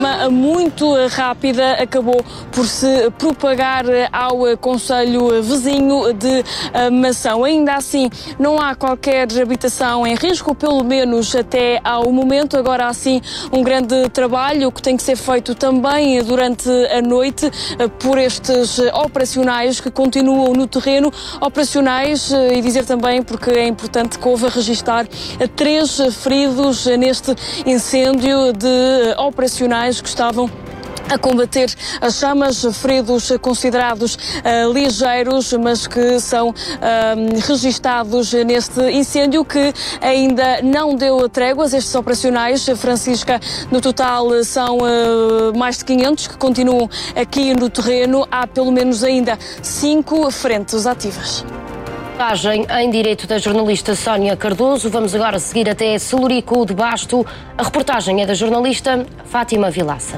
Muito rápida, acabou por se propagar ao concelho vizinho de Mação. Ainda assim, não há qualquer habitação em risco, pelo menos até ao momento. Agora há sim um grande trabalho que tem que ser feito também durante a noite por estes operacionais que continuam no terreno. Operacionais, e dizer também, porque é importante que houve a registrar 3 feridos neste incêndio de operacionais que estavam a combater as chamas, feridos considerados ligeiros, mas que são registados neste incêndio que ainda não deu tréguas. Estes operacionais, Francisca, no total são mais de 500 que continuam aqui no terreno. Há pelo menos ainda 5 frentes ativas. Reportagem em direito da jornalista Sónia Cardoso. Vamos agora seguir até Celurico de Basto. A reportagem é da jornalista Fátima Vilaça.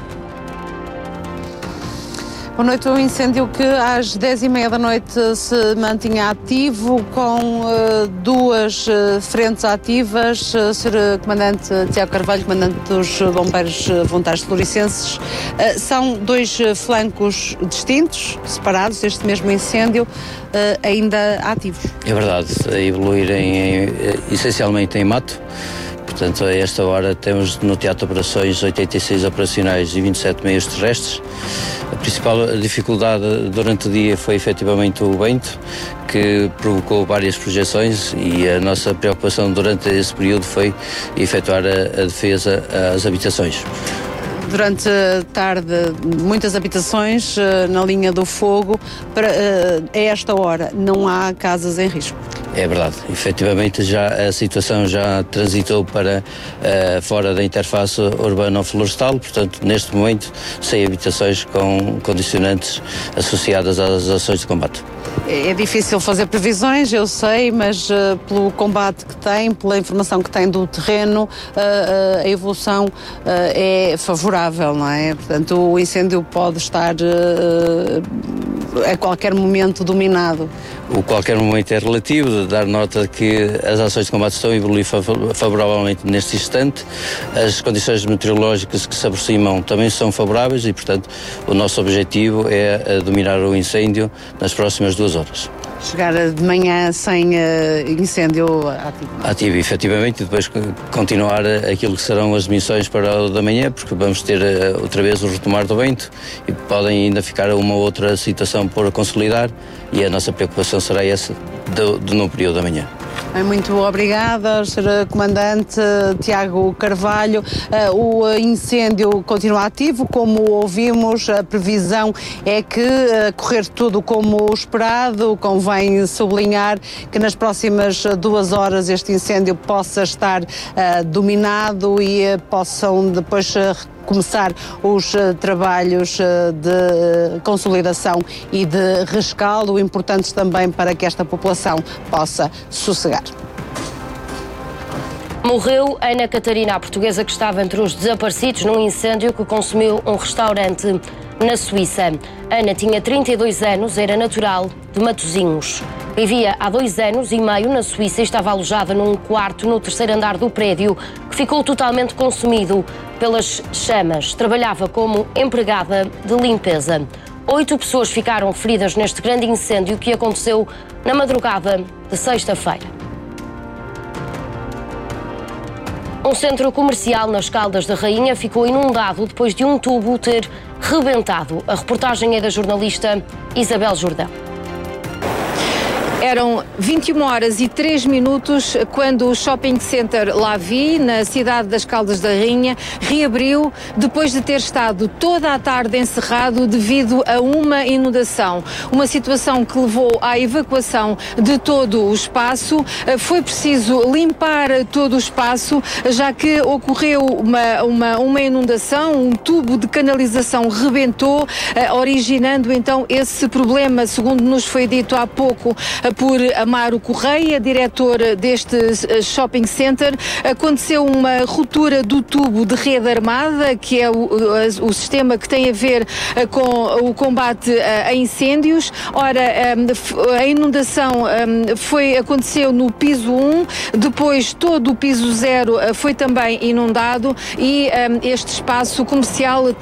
Boa noite. Um incêndio que às 10h30 da noite se mantinha ativo, com 2 frentes ativas. Sr. Comandante Tiago Carvalho, Comandante dos Bombeiros Voluntários Floricenses, são 2 flancos distintos, separados, este mesmo incêndio ainda ativo. É verdade, a evoluírem essencialmente em mato. Portanto, a esta hora temos no teatro de operações 86 operacionais e 27 meios terrestres. A principal dificuldade durante o dia foi efetivamente o vento, que provocou várias projeções, e a nossa preocupação durante esse período foi efetuar a defesa às habitações. Durante a tarde, muitas habitações na linha do fogo. A esta hora não há casas em risco. É verdade, efetivamente a situação já transitou para fora da interface urbano-florestal, portanto neste momento sem habitações com condicionantes associadas às ações de combate. É difícil fazer previsões, eu sei, mas pelo combate que tem, pela informação que tem do terreno, a evolução é favorável, não é? Portanto, o incêndio pode estar a qualquer momento dominado. O qualquer momento é relativo, de dar nota que as ações de combate estão a evoluir favoravelmente neste instante. As condições meteorológicas que se aproximam também são favoráveis e, portanto, o nosso objetivo é dominar o incêndio nas próximas 2 horas. Chegar de manhã sem incêndio ativo? Ativo, efetivamente, e depois continuar aquilo que serão as missões para o da manhã, porque vamos ter outra vez o retomar do vento e podem ainda ficar uma outra situação por consolidar, e a nossa preocupação será essa no período da manhã. Muito obrigada, Sr. Comandante Tiago Carvalho. O incêndio continua ativo, como ouvimos. A previsão é que correr tudo como esperado. Convém sublinhar que nas próximas 2 horas este incêndio possa estar dominado e possam depois começar os trabalhos de consolidação e de rescaldo, importantes também para que esta população possa sossegar. Morreu Ana Catarina, a portuguesa que estava entre os desaparecidos num incêndio que consumiu um restaurante na Suíça. Ana tinha 32 anos, era natural de Matosinhos. Vivia há 2 anos e meio na Suíça e estava alojada num quarto no 3º andar do prédio, que ficou totalmente consumido pelas chamas. Trabalhava como empregada de limpeza. 8 pessoas ficaram feridas neste grande incêndio que aconteceu na madrugada de sexta-feira. Um centro comercial nas Caldas da Rainha ficou inundado depois de um tubo ter rebentado. A reportagem é da jornalista Isabel Jordão. Eram 21h03 quando o shopping center Lavi, na cidade das Caldas da Rainha, reabriu depois de ter estado toda a tarde encerrado devido a uma inundação. Uma situação que levou à evacuação de todo o espaço. Foi preciso limpar todo o espaço, já que ocorreu uma inundação, um tubo de canalização rebentou, originando então esse problema, segundo nos foi dito há pouco por Amaro Correia, diretor deste shopping center. Aconteceu uma ruptura do tubo de rede armada, que é o sistema que tem a ver com o combate a incêndios. Ora, a inundação aconteceu no piso 1, depois todo o piso 0 foi também inundado e este espaço comercial